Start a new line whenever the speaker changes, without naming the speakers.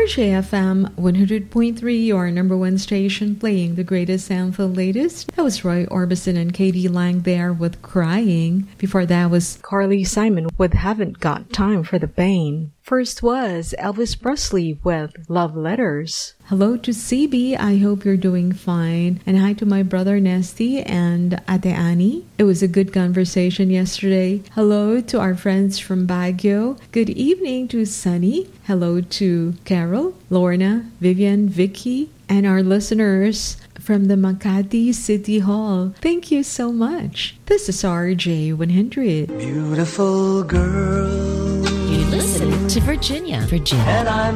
RJFM 100.3, your number one station, playing the greatest and the latest. That was Roy Orbison and Katie Lang there with Crying. Before that was Carly Simon with Haven't Got Time for the Pain. First was Elvis Presley with Love Letters. Hello to CB, I hope you're doing fine. And hi to my brother Nesty and Ate Annie. It was a good conversation yesterday. Hello to our friends from Baguio. Good evening to Sunny. Hello to Carol, Lorna, Vivian, Vicky, and our listeners from the Makati City Hall. Thank you so much. This is RJ100.
Beautiful girl.
You listen to Virginia.
And I'm